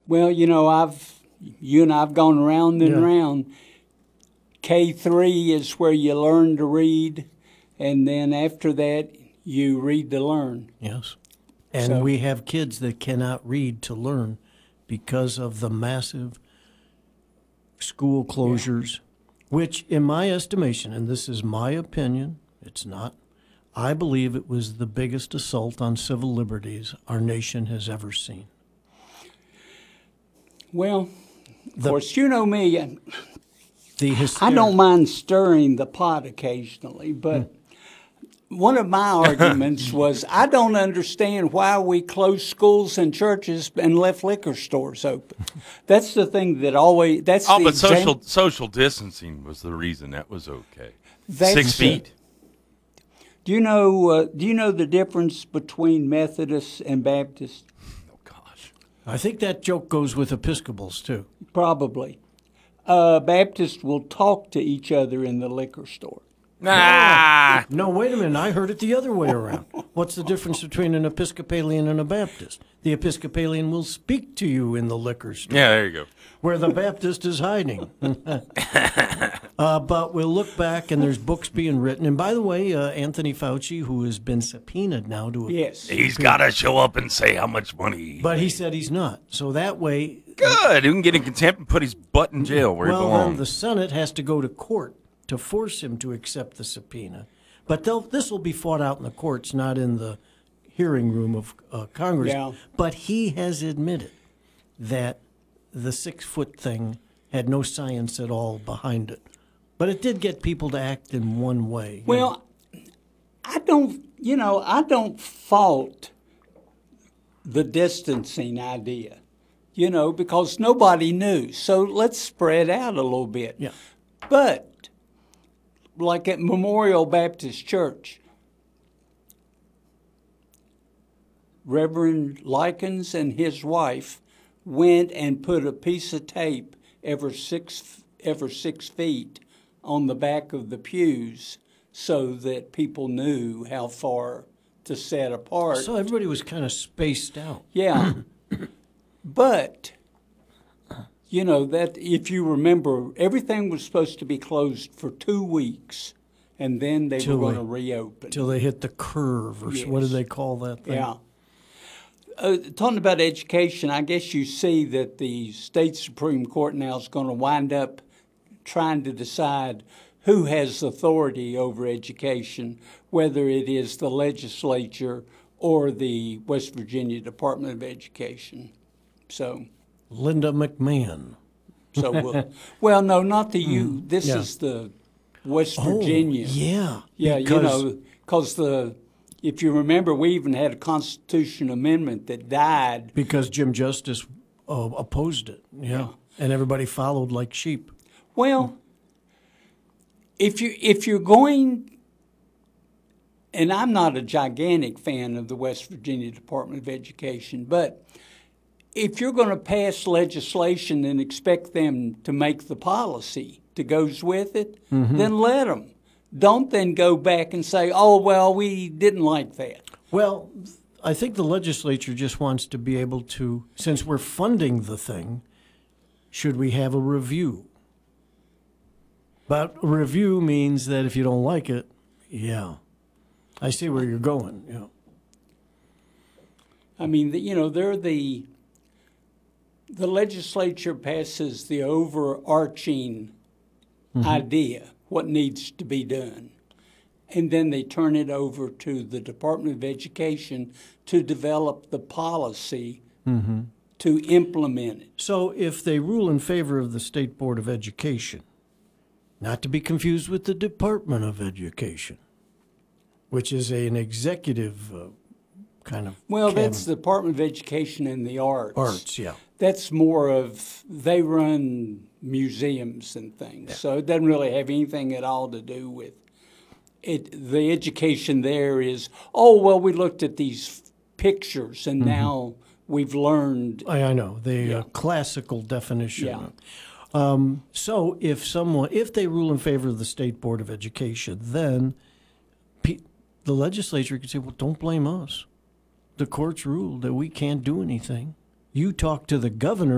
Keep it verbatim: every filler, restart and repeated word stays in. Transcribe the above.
Well, you know, I've you and I've gone round and Yeah. round. K three is where you learn to read, and then after that, you read to learn. Yes. And So- we have kids that cannot read to learn because of the massive school closures, which, in my estimation, and this is my opinion, it's not, I believe it was the biggest assault on civil liberties our nation has ever seen. Well, of The- course, you know me. The I hysteria. don't mind stirring the pot occasionally, but one of my arguments was I don't understand why we closed schools and churches and left liquor stores open. That's the thing that always. That's Oh, the but exam- social social distancing was the reason that was okay. That's Six it. feet. Do you know? Uh, do you know the difference between Methodists and Baptists? Oh gosh. I think that joke goes with Episcopals, too. Probably. Uh, Baptists will talk to each other in the liquor store. Nah. No, wait a minute. I heard it the other way around. What's the difference between an Episcopalian and a Baptist? The Episcopalian will speak to you in the liquor store, Yeah, there you go. where the Baptist is hiding. uh, but we'll look back, and there's books being written. And by the way, uh, Anthony Fauci, who has been subpoenaed now to a Yes. He's got to show up and say how much money. He But he said he's not. So that way, Good. He can get in contempt and put his butt in jail where well, he then belongs. the Senate has to go to court to force him to accept the subpoena. But they'll, this will be fought out in the courts, not in the hearing room of uh, Congress. Yeah. But he has admitted that the six-foot thing had no science at all behind it. But it did get people to act in one way. you know. Well, I don't. You know, I don't fault the distancing idea. You know, because nobody knew. So let's spread out a little bit. Yeah. But, like at Memorial Baptist Church, Reverend Likens and his wife went and put a piece of tape every six every six feet on the back of the pews so that people knew how far to set apart. So everybody was kind of spaced out. Yeah. But, you know, that if you remember, everything was supposed to be closed for two weeks, and then they Till were going to they- reopen. Till they hit the curve, or s what do Yes. they call that thing? Yeah. Uh, talking about education, I guess you see that the state Supreme Court now is going to wind up trying to decide who has authority over education, whether it is the legislature or the West Virginia Department of Education. So, Linda McMahon. so we'll, well, no, not the U. This yeah. is the West Virginia. Oh, yeah. Yeah, you because- know, because the if you remember, we even had a Constitution amendment that died. Because Jim Justice uh, opposed it, yeah. Yeah. And everybody followed like sheep. Well, if you if you're going, and I'm not a gigantic fan of the West Virginia Department of Education, but if you're going to pass legislation and expect them to make the policy that goes with it, then let them. Don't then go back and say, oh, well, we didn't like that. Well, I think the legislature just wants to be able to, since we're funding the thing, should we have a review? But review means that if you don't like it, yeah. I see where you're going, yeah. I mean, the, you know, they're the the legislature passes the overarching idea, what needs to be done, and then they turn it over to the Department of Education to develop the policy to implement it. So if they rule in favor of the State Board of Education, not to be confused with the Department of Education, which is a, an executive uh, kind of Well, cabinet. that's the Department of Education and the Arts. Arts, yeah. That's more of, they run museums and things. So it doesn't really have anything at all to do with it. The education there is, oh, well, we looked at these pictures and now we've learned. I, I know, the Yeah. uh, classical definition. Yeah. Um, so if someone, if they rule in favor of the State Board of Education, then pe- the legislature could say, well, don't blame us. The courts ruled that we can't do anything. You talk to the governor